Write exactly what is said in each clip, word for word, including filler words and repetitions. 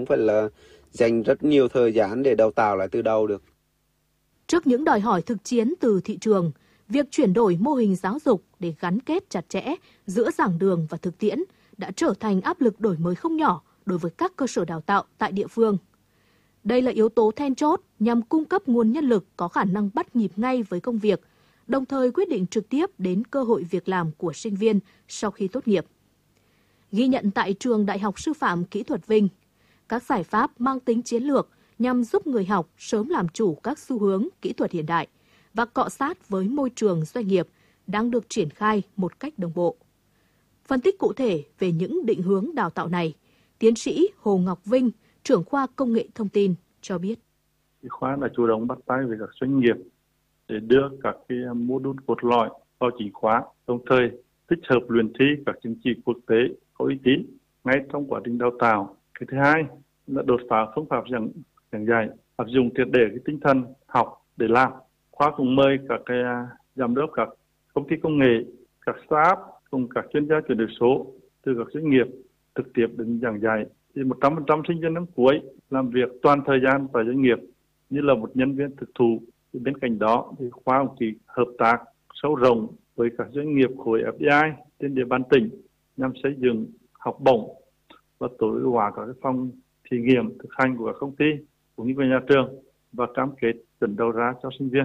không phải là dành rất nhiều thời gian để đào tạo lại từ đầu được. Trước những đòi hỏi thực chiến từ thị trường, việc chuyển đổi mô hình giáo dục để gắn kết chặt chẽ giữa giảng đường và thực tiễn đã trở thành áp lực đổi mới không nhỏ đối với các cơ sở đào tạo tại địa phương. Đây là yếu tố then chốt nhằm cung cấp nguồn nhân lực có khả năng bắt nhịp ngay với công việc, đồng thời quyết định trực tiếp đến cơ hội việc làm của sinh viên sau khi tốt nghiệp. Ghi nhận tại Trường Đại học Sư phạm Kỹ thuật Vinh, các giải pháp mang tính chiến lược nhằm giúp người học sớm làm chủ các xu hướng kỹ thuật hiện đại và cọ sát với môi trường doanh nghiệp đang được triển khai một cách đồng bộ. Phân tích cụ thể về những định hướng đào tạo này, tiến sĩ Hồ Ngọc Vinh, trưởng khoa Công nghệ Thông tin cho biết. Khoa đã chủ động bắt tay với các doanh nghiệp để đưa các cái module cốt lõi vào chính khóa, đồng thời tích hợp luyện thi các chứng chỉ quốc tế có uy tín ngay trong quá trình đào tạo. Cái thứ hai là đột phá phương pháp giảng giảng dạy, áp dụng triệt để cái tinh thần học để làm. Khoa cũng mời các cái giám đốc các công ty công nghệ, các startup cùng các chuyên gia chuyển đổi số từ các doanh nghiệp trực tiếp đến giảng dạy. Thì một trăm phần trăm sinh viên năm cuối làm việc toàn thời gian tại doanh nghiệp như là một nhân viên thực thụ. Thì bên cạnh đó thì khoa cũng chỉ hợp tác sâu rộng với các doanh nghiệp khối ép đê i trên địa bàn tỉnh nhằm xây dựng học bổng và tối ưu hóa các cái phòng thí nghiệm thực hành của các công ty cũng như của nhà trường và cam kết tuyển đầu ra cho sinh viên.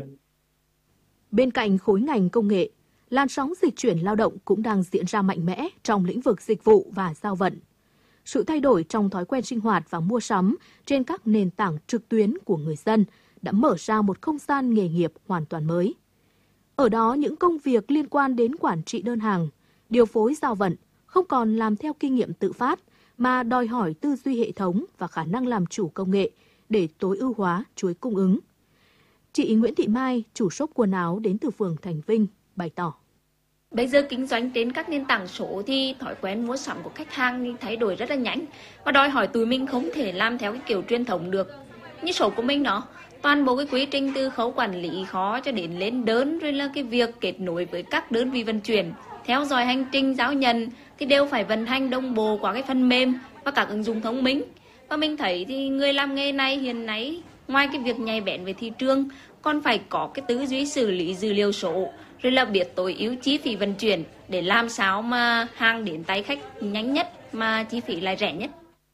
Bên cạnh khối ngành công nghệ, làn sóng dịch chuyển lao động cũng đang diễn ra mạnh mẽ trong lĩnh vực dịch vụ và giao vận. Sự thay đổi trong thói quen sinh hoạt và mua sắm trên các nền tảng trực tuyến của người dân đã mở ra một không gian nghề nghiệp hoàn toàn mới. Ở đó, những công việc liên quan đến quản trị đơn hàng, điều phối giao vận không còn làm theo kinh nghiệm tự phát, mà đòi hỏi tư duy hệ thống và khả năng làm chủ công nghệ để tối ưu hóa chuỗi cung ứng. Chị Nguyễn Thị Mai, chủ shop quần áo đến từ phường Thành Vinh, bày tỏ. Bây giờ kinh doanh trên các nền tảng số thì thói quen mua sắm của khách hàng thay đổi rất là nhanh và đòi hỏi tụi mình không thể làm theo cái kiểu truyền thống được. Như shop của mình đó, toàn bộ cái quy trình từ khâu quản lý khó cho đến lên đơn, rồi là cái việc kết nối với các đơn vị vận chuyển, theo dõi hành trình giao nhận thì đều phải vận hành đồng bộ qua cái phần mềm và các ứng dụng thông minh. Và mình thấy thì người làm nghề này hiện nay ngoài cái việc nhạy bén về thị trường còn phải có cái tư duy xử lý dữ liệu số, rồi là biết tối ưu chi phí vận chuyển để làm sao mà hàng đến tay khách nhanh nhất mà chi phí lại rẻ nhất.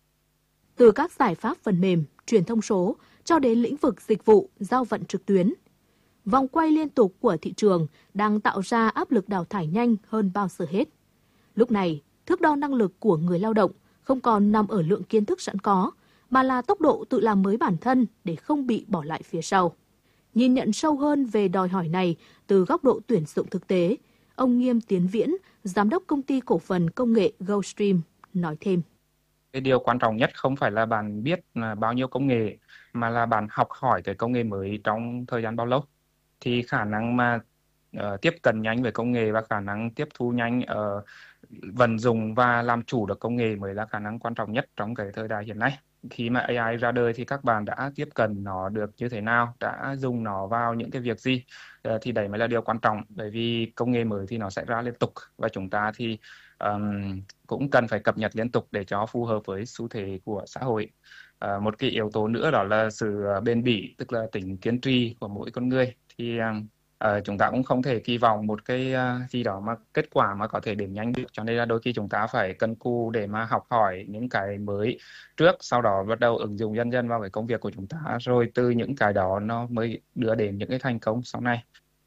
Từ các giải pháp phần mềm, truyền thông số cho đến lĩnh vực dịch vụ, giao vận trực tuyến, vòng quay liên tục của thị trường đang tạo ra áp lực đào thải nhanh hơn bao giờ hết. Lúc này, thước đo năng lực của người lao động không còn nằm ở lượng kiến thức sẵn có, mà là tốc độ tự làm mới bản thân để không bị bỏ lại phía sau. Nhìn nhận sâu hơn về đòi hỏi này từ góc độ tuyển dụng thực tế, ông Nghiêm Tiến Viễn, giám đốc công ty cổ phần công nghệ GoStream, nói thêm. Cái điều quan trọng nhất không phải là bạn biết là bao nhiêu công nghệ, mà là bạn học hỏi cái công nghệ mới trong thời gian bao lâu. Thì khả năng mà uh, tiếp cận nhanh với công nghệ và khả năng tiếp thu nhanh, uh, vận dụng và làm chủ được công nghệ mới là khả năng quan trọng nhất trong cái thời đại hiện nay. Khi mà a i ra đời thì các bạn đã tiếp cận nó được như thế nào, đã dùng nó vào những cái việc gì, uh, thì đấy mới là điều quan trọng. Bởi vì công nghệ mới thì nó sẽ ra liên tục và chúng ta thì um, cũng cần phải cập nhật liên tục để cho phù hợp với xu thế của xã hội. Uh, một cái yếu tố nữa đó là sự bền bỉ, tức là tính kiên trì của mỗi con người. Thì uh, chúng ta cũng không thể kỳ vọng một cái uh, gì đó mà kết quả mà có thể đến nhanh được. Cho nên là đôi khi chúng ta phải cần cù để mà học hỏi những cái mới trước, sau đó bắt đầu ứng dụng dần dần vào cái công việc của chúng ta, rồi từ những cái đó nó mới đưa đến những cái thành công sau này.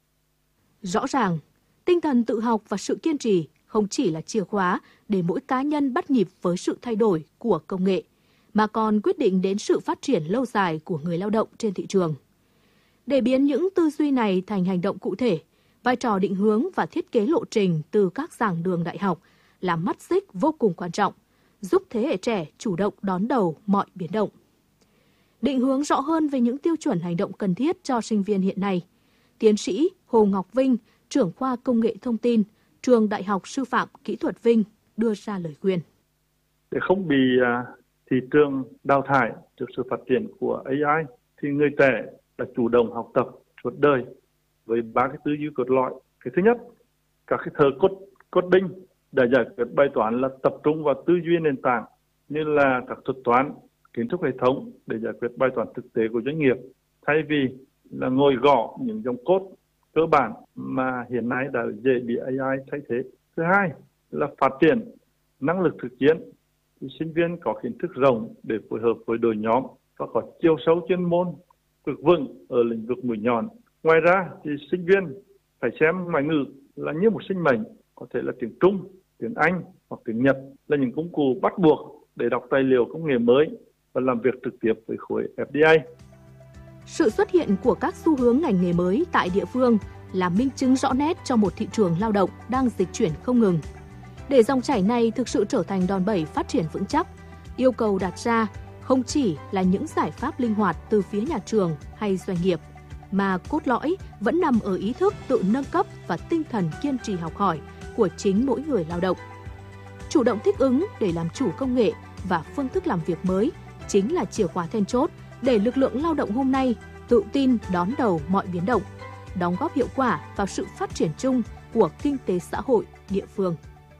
Rõ ràng, tinh thần tự học và sự kiên trì không chỉ là chìa khóa để mỗi cá nhân bắt nhịp với sự thay đổi của công nghệ, mà còn quyết định đến sự phát triển lâu dài của người lao động trên thị trường. Để biến những tư duy này thành hành động cụ thể, vai trò định hướng và thiết kế lộ trình từ các giảng đường đại học là mắt xích vô cùng quan trọng, giúp thế hệ trẻ chủ động đón đầu mọi biến động. Định hướng rõ hơn về những tiêu chuẩn hành động cần thiết cho sinh viên hiện nay, tiến sĩ Hồ Ngọc Vinh, trưởng khoa Công nghệ Thông tin, Trường Đại học Sư phạm Kỹ thuật Vinh đưa ra lời khuyên. Để không bị thị trường đào thải trước sự phát triển của a i, thì người trẻ đã chủ động học tập suốt đời với ba cái tư duy cốt lõi. Cái thứ nhất, các cái thợ code, coding đã giải quyết bài toán là tập trung vào tư duy nền tảng như là các thuật toán, kiến trúc hệ thống để giải quyết bài toán thực tế của doanh nghiệp, thay vì là ngồi gõ những dòng code cơ bản mà hiện nay đã dễ bị a i thay thế. Thứ hai là phát triển năng lực thực chiến, thì sinh viên có kiến thức rộng để phối hợp với đội nhóm và có chiều sâu chuyên môn cực vững ở lĩnh vực mũi nhọn. Ngoài ra thì sinh viên phải xem ngoại ngữ là như một sinh mệnh, có thể là tiếng Trung, tiếng Anh hoặc tiếng Nhật là những công cụ bắt buộc để đọc tài liệu công nghệ mới và làm việc trực tiếp với khối ép đê i. Sự xuất hiện của các xu hướng ngành nghề mới tại địa phương là minh chứng rõ nét cho một thị trường lao động đang dịch chuyển không ngừng. Để dòng chảy này thực sự trở thành đòn bẩy phát triển vững chắc, yêu cầu đặt ra không chỉ là những giải pháp linh hoạt từ phía nhà trường hay doanh nghiệp, mà cốt lõi vẫn nằm ở ý thức tự nâng cấp và tinh thần kiên trì học hỏi của chính mỗi người lao động. Chủ động thích ứng để làm chủ công nghệ và phương thức làm việc mới chính là chìa khóa then chốt để lực lượng lao động hôm nay tự tin đón đầu mọi biến động, đóng góp hiệu quả vào sự phát triển chung của kinh tế xã hội địa phương.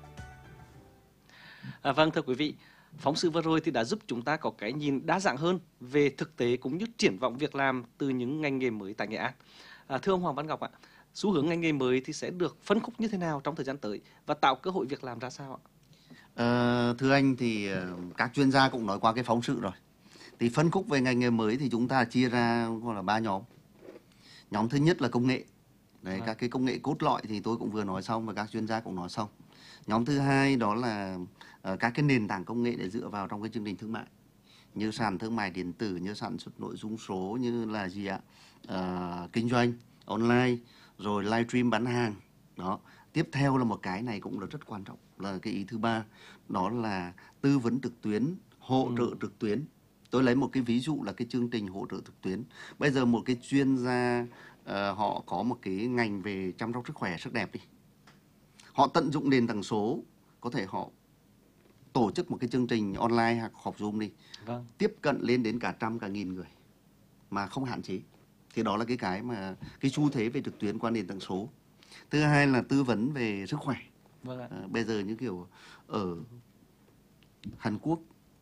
À, vâng, thưa quý vị, phóng sự vừa rồi thì đã giúp chúng ta có cái nhìn đa dạng hơn về thực tế cũng như triển vọng việc làm từ những ngành nghề mới tại Nghệ An. À, thưa ông Hoàng Văn Ngọc ạ, xu hướng ngành nghề mới thì sẽ được phân khúc như thế nào trong thời gian tới và tạo cơ hội việc làm ra sao ạ? À, thưa anh thì các chuyên gia cũng nói qua cái phóng sự rồi. Thì phân khúc về ngành nghề mới thì chúng ta chia ra gọi là ba nhóm. Nhóm thứ nhất là công nghệ. Đấy, à. Các cái công nghệ cốt lõi thì tôi cũng vừa nói xong và các chuyên gia cũng nói xong. Nhóm thứ hai đó là uh, các cái nền tảng công nghệ để dựa vào trong cái chương trình thương mại, như sàn thương mại điện tử, như sản xuất nội dung số, như là gì ạ, uh, kinh doanh online, rồi livestream bán hàng. Đó. Tiếp theo là một cái này cũng là rất quan trọng, là cái ý thứ ba, đó là tư vấn trực tuyến, hỗ ừ. trợ trực tuyến. Tôi lấy một cái ví dụ là cái chương trình hỗ trợ trực tuyến. Bây giờ một cái chuyên gia uh, họ có một cái ngành về chăm sóc sức khỏe, sắc đẹp đi. Họ tận dụng nền tảng số, có thể họ tổ chức một cái chương trình online hoặc họp Zoom đi. Vâng. Tiếp cận lên đến cả trăm, cả nghìn người mà không hạn chế. Thì đó là cái cái mà cái xu thế về trực tuyến qua nền tảng số. Thứ hai là tư vấn về sức khỏe. Vâng ạ. À, bây giờ như kiểu ở Hàn Quốc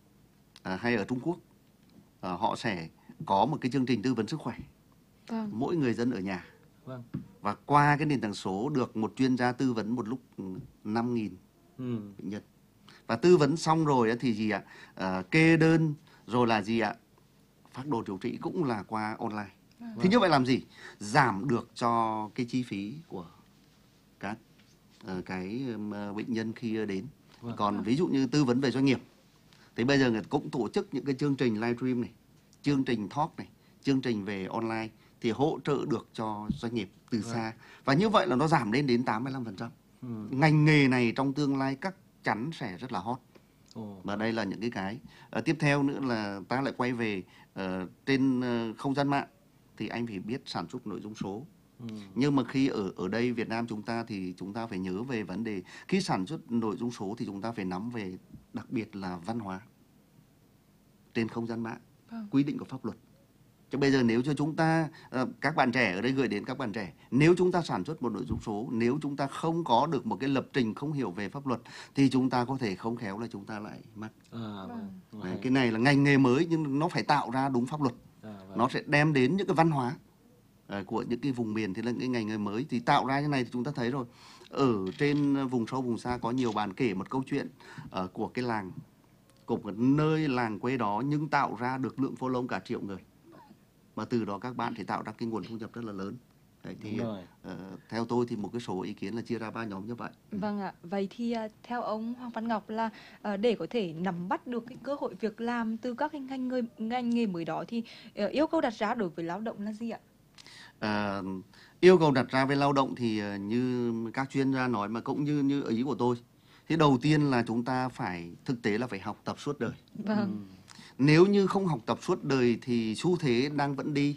à, hay ở Trung Quốc, à, họ sẽ có một cái chương trình tư vấn sức khỏe. Vâng. Mỗi người dân ở nhà. Vâng. Và qua cái nền tảng số được một chuyên gia tư vấn một lúc năm nghìn ừ. bệnh nhân. Và tư vấn xong rồi thì gì ạ? À, kê đơn rồi là gì ạ? Phác đồ điều trị cũng là qua online. Vâng. Thì như vậy làm gì? Giảm được cho cái chi phí của các uh, cái um, bệnh nhân khi đến. Vâng. Còn ví dụ như tư vấn về doanh nghiệp thì bây giờ người cũng tổ chức những cái chương trình livestream này, chương trình talk này, chương trình về online thì hỗ trợ được cho doanh nghiệp từ vâng. xa. Và như vậy là nó giảm lên đến tám mươi lăm phần trăm. Ừ. Ngành nghề này trong tương lai chắc chắn sẽ rất là hot. Ồ. Và đây là những cái cái. À, tiếp theo nữa là ta lại quay về uh, trên uh, không gian mạng thì anh phải biết sản xuất nội dung số. Ừ. Nhưng mà khi ở ở đây Việt Nam chúng ta thì chúng ta phải nhớ về vấn đề khi sản xuất nội dung số thì chúng ta phải nắm về đặc biệt là văn hóa trên không gian mạng, vâng. quy định của pháp luật. Chứ bây giờ nếu cho chúng ta, các bạn trẻ ở đây gửi đến các bạn trẻ, nếu chúng ta sản xuất một nội dung số, nếu chúng ta không có được một cái lập trình, không hiểu về pháp luật thì chúng ta có thể không khéo là chúng ta lại mắc. À, vâng. Đấy, cái này là ngành nghề mới nhưng nó phải tạo ra đúng pháp luật. À, vâng. Nó sẽ đem đến những cái văn hóa uh, của những cái vùng miền thì là những ngành nghề mới. Thì tạo ra như này thì chúng ta thấy rồi. Ở trên vùng sâu vùng xa có nhiều bạn kể một câu chuyện uh, của cái làng, của một nơi làng quê đó nhưng tạo ra được lượng follow cả triệu người. Và từ đó các bạn thì tạo ra cái nguồn thu nhập rất là lớn. Đấy, thì uh, theo tôi thì một cái số ý kiến là chia ra ba nhóm như vậy. Vâng ạ. Vậy thì uh, theo ông Hoàng Văn Ngọc là uh, để có thể nắm bắt được cái cơ hội việc làm từ các cái ngành nghề, ngành nghề mới đó thì uh, yêu cầu đặt ra đối với lao động là gì ạ? Uh, yêu cầu đặt ra với lao động thì uh, như các chuyên gia nói mà cũng như như ý của tôi. Thì đầu tiên là chúng ta phải thực tế là phải học tập suốt đời. Vâng. Ừ. Nếu như không học tập suốt đời thì xu thế đang vẫn đi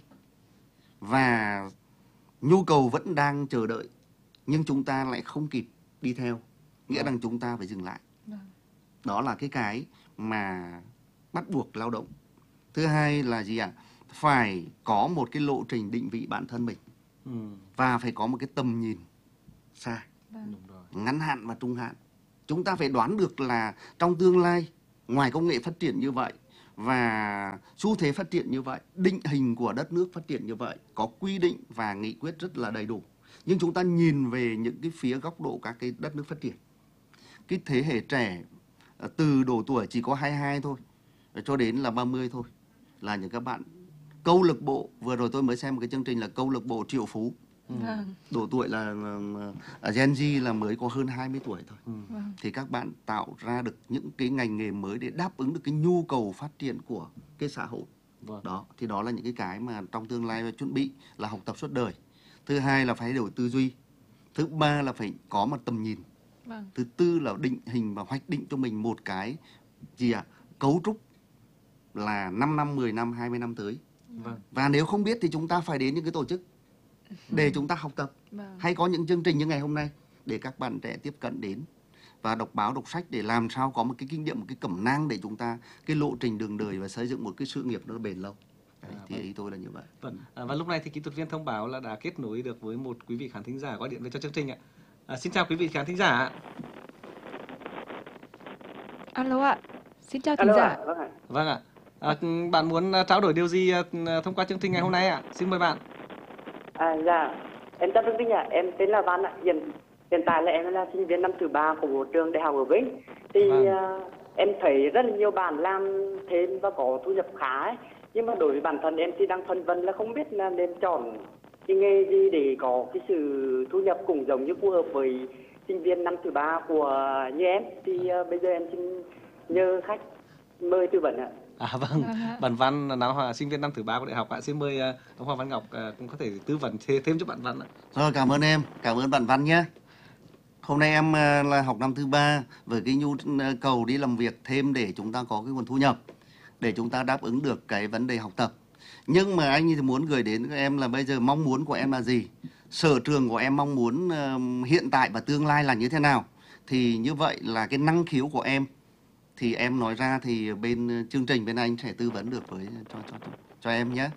và nhu cầu vẫn đang chờ đợi nhưng chúng ta lại không kịp đi theo, nghĩa vâng. rằng chúng ta phải dừng lại. Vâng. Đó là cái cái mà bắt buộc lao động. Thứ hai là gì ạ? À? Phải có một cái lộ trình định vị bản thân mình ừ. và phải có một cái tầm nhìn xa, vâng. ngắn hạn và trung hạn. Chúng ta phải đoán được là trong tương lai ngoài công nghệ phát triển như vậy và xu thế phát triển như vậy, định hình của đất nước phát triển như vậy, có quy định và nghị quyết rất là đầy đủ. Nhưng chúng ta nhìn về những cái phía góc độ các cái đất nước phát triển, cái thế hệ trẻ từ độ tuổi chỉ có hai mươi hai thôi cho đến là ba mươi thôi, là những các bạn câu lạc bộ. Vừa rồi tôi mới xem một cái chương trình là câu lạc bộ triệu phú. Ừ. Độ tuổi là, là Gen Z là mới có hơn hai mươi tuổi thôi. Ừ. Thì các bạn tạo ra được những cái ngành nghề mới để đáp ứng được cái nhu cầu phát triển của cái xã hội. Vâng. Đó, thì đó là những cái cái mà trong tương lai chuẩn bị là học tập suốt đời. Thứ hai là phải thay đổi tư duy. Thứ ba là phải có một tầm nhìn. Vâng. Thứ tư là định hình và hoạch định cho mình một cái gì ạ? À? Cấu trúc là năm năm, mười năm, hai mươi năm tới. Vâng. Và nếu không biết thì chúng ta phải đến những cái tổ chức để chúng ta học tập. Vâng. Hay có những chương trình như ngày hôm nay để các bạn trẻ tiếp cận đến và đọc báo, đọc sách để làm sao có một cái kinh nghiệm, một cái cẩm nang để chúng ta cái lộ trình đường đời và xây dựng một cái sự nghiệp nó bền lâu. Đấy, à, thì vâng. ý tôi là như vậy. Vâng. À, và lúc này thì kỹ thuật viên thông báo là đã kết nối được với một quý vị khán thính giả gọi điện về cho chương trình ạ. À, xin chào quý vị khán thính giả ạ. Alo ạ. Xin chào thính giả. À, vâng ạ. Vâng ạ. À, bạn muốn trao đổi điều gì thông qua chương trình ngày hôm nay ạ? Xin mời bạn. À, dạ, em chào chương trình ạ. Em tên là Văn ạ. Hiện hiện tại là em là sinh viên năm thứ ba của một trường đại học ở Vinh. Thì vâng. uh, em thấy rất là nhiều bạn làm thêm và có thu nhập khá ấy. Nhưng mà đối với bản thân em thì đang phân vân là không biết là nên chọn cái nghề gì để có cái sự thu nhập cũng giống như phù hợp với sinh viên năm thứ ba của như em. Thì uh, bây giờ em xin nhờ khách mời tư vấn ạ. À vâng, bạn Văn là nào sinh viên năm thứ ba của đại học ạ. Xin mời uh, ông Hoàng Văn Ngọc uh, cũng có thể tư vấn thêm cho bạn Văn ạ. Rồi, cảm ơn em, cảm ơn bạn Văn nhé. Hôm nay em uh, là học năm thứ ba với cái nhu cầu đi làm việc thêm để chúng ta có cái nguồn thu nhập, để chúng ta đáp ứng được cái vấn đề học tập. Nhưng mà anh thì muốn gửi đến các em là bây giờ mong muốn của em là gì? Sở trường của em mong muốn uh, hiện tại và tương lai là như thế nào? Thì như vậy là cái năng khiếu của em thì em nói ra thì bên chương trình bên anh sẽ tư vấn được với cho cho cho, cho em nhé.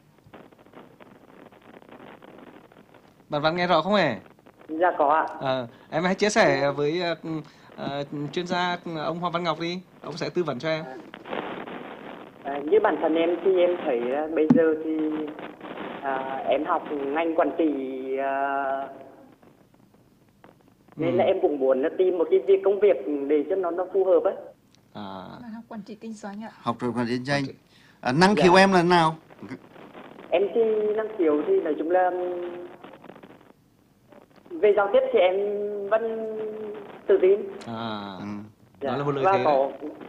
Bạn Văn nghe rõ không hề? Dạ có ạ. À, em hãy chia sẻ với uh, uh, chuyên gia ông Hoàng Văn Ngọc đi, ông sẽ tư vấn cho em. À, như bản thân em thì em thấy uh, bây giờ thì uh, em học ngành quản trị uh, nên ừ. là em cũng muốn là tìm một cái việc công việc để cho nó nó phù hợp ấy. À. Học quản trị kinh doanh ạ. Học rồi quản trị kinh doanh. À, năng khiếu dạ. em là nào? Em thì năng khiếu thì nói chung là về giao tiếp thì em vẫn tự tin. À, ừ. dạ. Đó là một lời và thế. Có...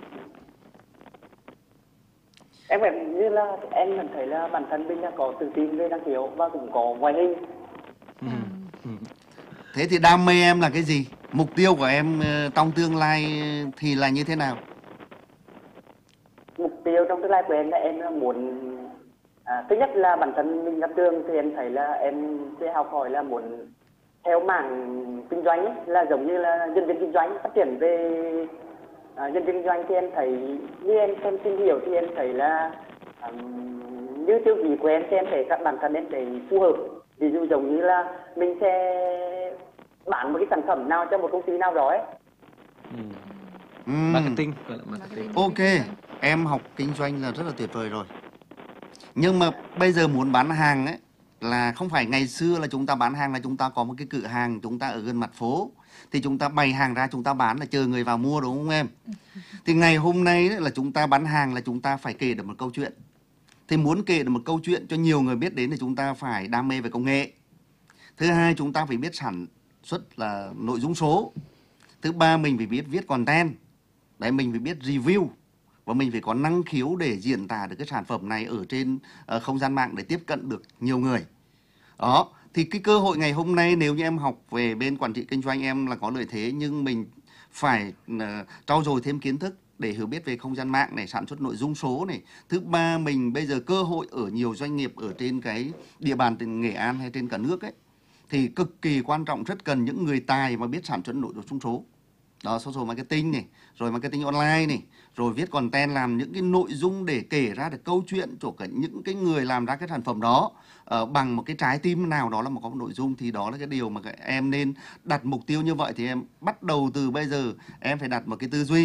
Em cảm như là em nhận thấy là bản thân mình là có tự tin về năng khiếu và cũng có ngoại hình. Ừ. Ừ. Thế thì đam mê em là cái gì? Mục tiêu của em trong tương lai thì là như thế nào? Mục tiêu trong tương lai của em là em muốn à, thứ nhất là bản thân mình ra trường thì em thấy là em sẽ học hỏi là muốn theo mảng kinh doanh ấy, là giống như là nhân viên kinh doanh, phát triển về à, nhân viên kinh doanh. Thì em thấy như em xem tìm hiểu thì em thấy là à, như tiêu chí của em thì em thấy các bản thân em thấy phù hợp. Ví dụ giống như là mình sẽ bán một cái sản phẩm nào cho một công ty nào đó ấy. Ừ. Mm. Marketing, gọi là marketing. Ok, em học kinh doanh là rất là tuyệt vời rồi. Nhưng mà bây giờ muốn bán hàng ấy là không phải ngày xưa là chúng ta bán hàng là chúng ta có một cái cửa hàng chúng ta ở gần mặt phố thì chúng ta bày hàng ra chúng ta bán là chờ người vào mua, đúng không em? Thì ngày hôm nay ấy, là chúng ta bán hàng là chúng ta phải kể được một câu chuyện. Thì muốn kể được một câu chuyện cho nhiều người biết đến thì chúng ta phải đam mê về công nghệ. Thứ hai, chúng ta phải biết sản xuất là nội dung số. Thứ ba, mình phải biết viết content. Đấy, mình phải biết review. Và mình phải có năng khiếu để diễn tả được cái sản phẩm này ở trên uh, không gian mạng để tiếp cận được nhiều người. Đó, thì cái cơ hội ngày hôm nay nếu như em học về bên quản trị kinh doanh em là có lợi thế, nhưng mình phải uh, trau dồi thêm kiến thức để hiểu biết về không gian mạng này, sản xuất nội dung số này. Thứ ba, mình bây giờ cơ hội ở nhiều doanh nghiệp ở trên cái địa bàn trên Nghệ An hay trên cả nước ấy thì cực kỳ quan trọng, rất cần những người tài mà biết sản xuất nội dung số. Đó, social marketing này, rồi marketing online này, rồi viết content, làm những cái nội dung để kể ra được câu chuyện của cả những cái người làm ra cái sản phẩm đó uh, bằng một cái trái tim nào đó là một có một nội dung. Thì đó là cái điều mà em nên đặt mục tiêu như vậy. Thì em bắt đầu từ bây giờ em phải đặt một cái tư duy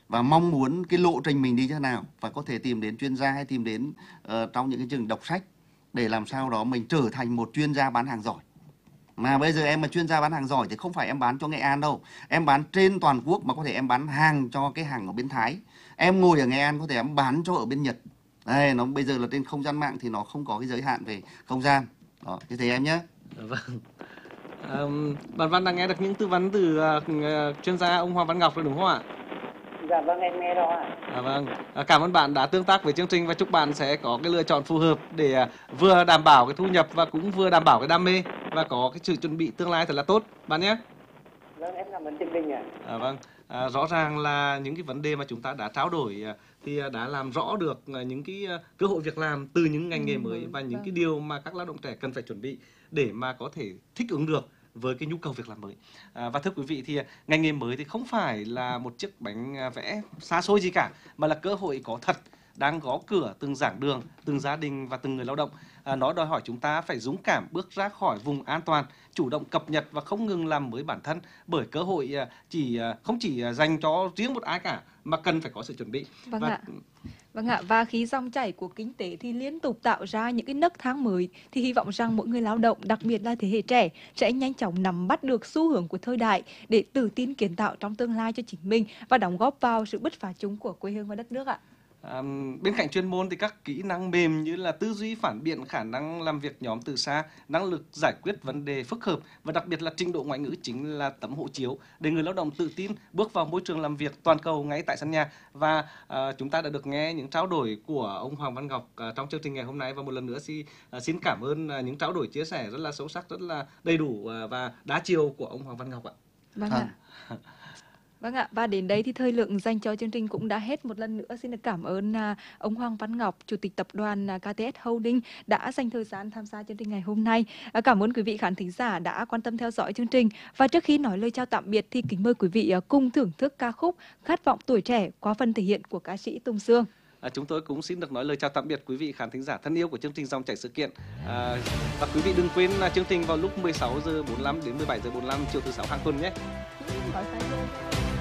và mong muốn cái lộ trình mình đi thế nào, và có thể tìm đến chuyên gia hay tìm đến uh, trong những cái trường đọc sách để làm sao đó mình trở thành một chuyên gia bán hàng giỏi. Mà bây giờ em mà chuyên gia bán hàng giỏi thì không phải em bán cho Nghệ An đâu, em bán trên toàn quốc, mà có thể em bán hàng cho cái hàng ở bên Thái, em ngồi ở Nghệ An có thể em bán cho ở bên Nhật. Đây, nó bây giờ là trên không gian mạng thì nó không có cái giới hạn về không gian. Đó, thế thì em nhé. Vâng. À, bạn Văn đang nghe được những tư vấn từ uh, chuyên gia ông Hoàng Văn Ngọc rồi đúng không ạ? Dạ vâng, em nghe rồi ạ. À, vâng. À, cảm ơn bạn đã tương tác với chương trình và chúc bạn sẽ có cái lựa chọn phù hợp để uh, vừa đảm bảo cái thu nhập và cũng vừa đảm bảo cái đam mê và có cái sự chuẩn bị tương lai thật là tốt bạn nhé. Vâng, em cảm ơn chương trình ạ. À, vâng. À, rõ ràng là những cái vấn đề mà chúng ta đã trao đổi uh, thì uh, đã làm rõ được uh, những cái uh, cơ hội việc làm từ những ngành nghề mới và những cái điều mà các lao động trẻ cần phải chuẩn bị để mà có thể thích ứng được với cái nhu cầu việc làm mới. À, và thưa quý vị thì ngành nghề mới thì không phải là một chiếc bánh vẽ xa xôi gì cả, mà là cơ hội có thật đang gõ cửa từng giảng đường, từng gia đình và từng người lao động. À, nó đòi hỏi chúng ta phải dũng cảm bước ra khỏi vùng an toàn, chủ động cập nhật và không ngừng làm mới bản thân, bởi cơ hội chỉ không chỉ dành cho riêng một ai cả mà cần phải có sự chuẩn bị. Vâng và... ạ. Vâng ạ, và khi dòng chảy của kinh tế thì liên tục tạo ra những cái nấc thang mới, thì hy vọng rằng mỗi người lao động, đặc biệt là thế hệ trẻ, sẽ nhanh chóng nắm bắt được xu hướng của thời đại để tự tin kiến tạo trong tương lai cho chính mình và đóng góp vào sự bứt phá chung của quê hương và đất nước ạ. À, bên cạnh chuyên môn thì các kỹ năng mềm như là tư duy phản biện, khả năng làm việc nhóm từ xa, năng lực giải quyết vấn đề phức hợp và đặc biệt là trình độ ngoại ngữ chính là tấm hộ chiếu để người lao động tự tin bước vào môi trường làm việc toàn cầu ngay tại sân nhà. Và à, chúng ta đã được nghe những trao đổi của ông Hoàng Văn Ngọc à, trong chương trình ngày hôm nay, và một lần nữa xin à, xin cảm ơn à, những trao đổi chia sẻ rất là sâu sắc, rất là đầy đủ à, và đa chiều của ông Hoàng Văn Ngọc ạ. Vâng ạ. Vâng ạ, và đến đây thì thời lượng dành cho chương trình cũng đã hết. Một lần nữa xin được cảm ơn à, ông Hoàng Văn Ngọc, Chủ tịch Tập đoàn à, ca tê ét Holding đã dành thời gian tham gia chương trình ngày hôm nay. À, cảm ơn quý vị khán thính giả đã quan tâm theo dõi chương trình. Và trước khi nói lời chào tạm biệt thì kính mời quý vị à, cùng thưởng thức ca khúc Khát vọng tuổi trẻ qua phần thể hiện của ca sĩ Tùng Sương. À, chúng tôi cũng xin được nói lời chào tạm biệt quý vị khán thính giả thân yêu của chương trình Dòng chảy sự kiện. À, và quý vị đừng quên là chương trình vào lúc mười sáu giờ bốn mươi lăm đến mười bảy giờ bốn mươi lăm chiều thứ sáu hàng tuần nhé.